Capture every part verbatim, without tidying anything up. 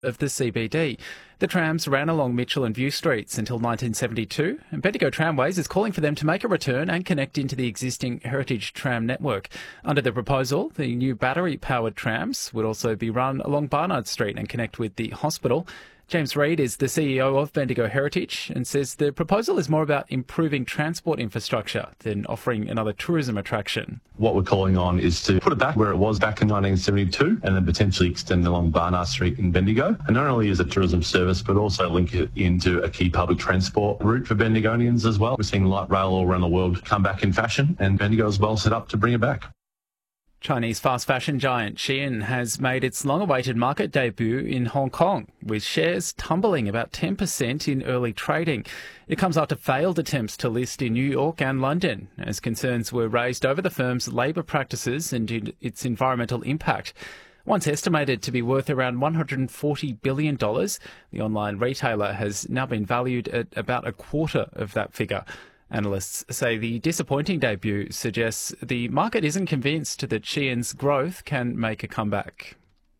of the C B D. The trams ran along Mitchell and View Streets until nineteen seventy-two, and Bendigo Tramways is calling for them to make a return and connect into the existing Heritage Tram network. Under the proposal, the new battery-powered trams would also be run along Barnard Street and connect with the hospital. James Reid is the C E O of Bendigo Heritage and says the proposal is more about improving transport infrastructure than offering another tourism attraction. What we're calling on is to put it back where it was back in nineteen seventy-two and then potentially extend along Barnard Street in Bendigo. And not only as a tourism service, but also link it into a key public transport route for Bendigonians as well. We're seeing light rail all around the world come back in fashion, and Bendigo is well set up to bring it back. Chinese fast fashion giant Shein has made its long-awaited market debut in Hong Kong, with shares tumbling about ten percent in early trading. It comes after failed attempts to list in New York and London, as concerns were raised over the firm's labour practices and its environmental impact. Once estimated to be worth around one hundred forty billion dollars, the online retailer has now been valued at about a quarter of that figure. Analysts say the disappointing debut suggests the market isn't convinced that Shein's growth can make a comeback.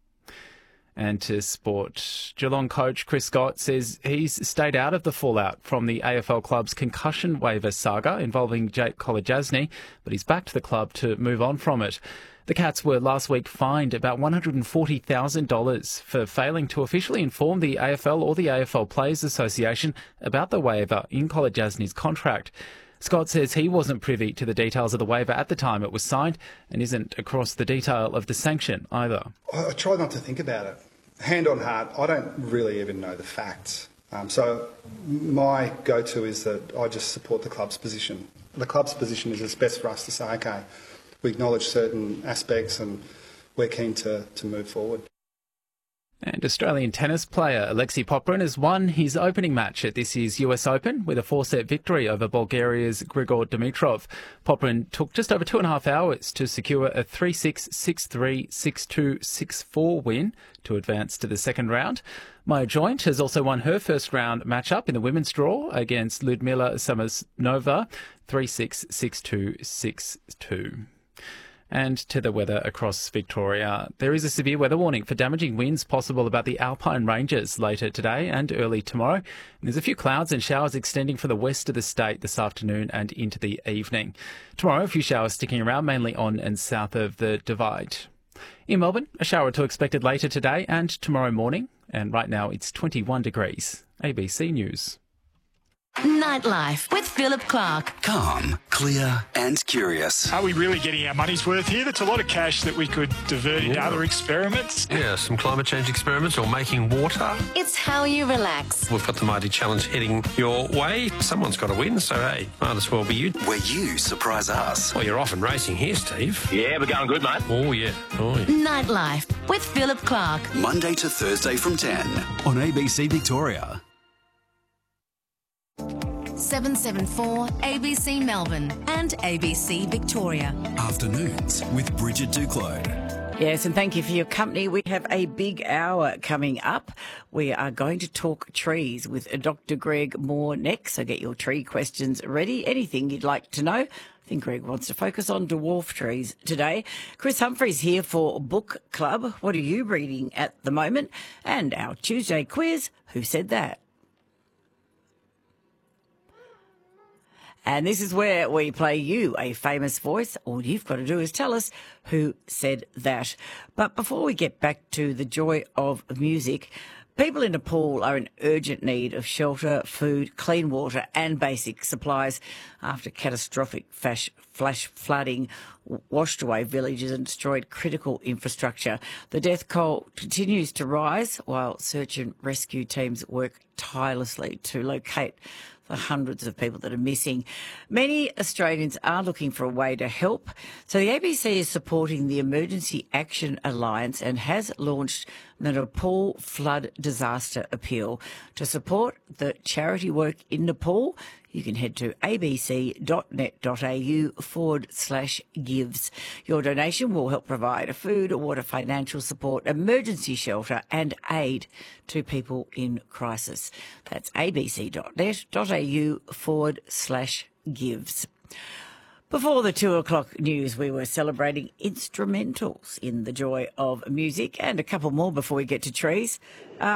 And to sport, Geelong coach Chris Scott says he's stayed out of the fallout from the A F L club's concussion waiver saga involving Jake Kolodjasny, but he's backed the club to move on from it. The Cats were last week fined about one hundred forty thousand dollars for failing to officially inform the A F L or the A F L Players Association about the waiver in Kolodjasny's contract. Scott says he wasn't privy to the details of the waiver at the time it was signed and isn't across the detail of the sanction either. I try not to think about it. Hand on heart, I don't really even know the facts. Um, so my go-to is that I just support the club's position. The club's position is it's best for us to say, OK, we acknowledge certain aspects and we're keen to, to move forward. And Australian tennis player Alexei Popyrin has won his opening match at this year's U S Open with a four-set victory over Bulgaria's Grigor Dimitrov. Popyrin took just over two and a half hours to secure a three six, six three, six two, six four win to advance to the second round. Maya Joint has also won her first round matchup in the women's draw against Ludmila Samsonova, three six, six two, six two. And to the weather across Victoria. There is a severe weather warning for damaging winds possible about the Alpine Ranges later today and early tomorrow. And there's a few clouds and showers extending from the west of the state this afternoon and into the evening. Tomorrow, a few showers sticking around, mainly on and south of the Divide. In Melbourne, a shower or two expected later today and tomorrow morning. And right now, it's twenty-one degrees. A B C News. Nightlife with Philip Clark. Calm, clear and curious. Are we really getting our money's worth here? That's a lot of cash that we could divert into Yeah. other experiments. Yeah, some climate change experiments or making water. It's how you relax. We've got the mighty challenge heading your way. Someone's got to win, so hey, might as well be you. Where you surprise us. Well, you're off and racing here, Steve. Yeah, we're going good, mate. Oh, yeah. Oh, yeah. Nightlife with Philip Clark. Monday to Thursday from ten on A B C Victoria. seven seven four A B C Melbourne and A B C Victoria. Afternoons with Bridget Duclos. Yes, and thank you for your company. We have a big hour coming up. We are going to talk trees with Doctor Greg Moore next, so get your tree questions ready. Anything you'd like to know. I think Greg wants to focus on dwarf trees today. Chris Humphrey's here for Book Club. What are you reading at the moment? And our Tuesday quiz, Who Said That? And this is where we play you a famous voice. All you've got to do is tell us who said that. But before we get back to the joy of music, people in Nepal are in urgent need of shelter, food, clean water and basic supplies after catastrophic flash, flash flooding washed away villages and destroyed critical infrastructure. The death toll continues to rise while search and rescue teams work tirelessly to locate the hundreds of people that are missing. Many Australians are looking for a way to help. So the A B C is supporting the Emergency Action Alliance and has launched the Nepal Flood Disaster Appeal. To support the charity work in Nepal, you can head to abc.net.au forward slash gives. Your donation will help provide food, water, financial support, emergency shelter and aid to people in crisis. That's abc.net.au forward slash gives. Before the two o'clock news, we were celebrating instrumentals in the joy of music and a couple more before we get to trees. Uh,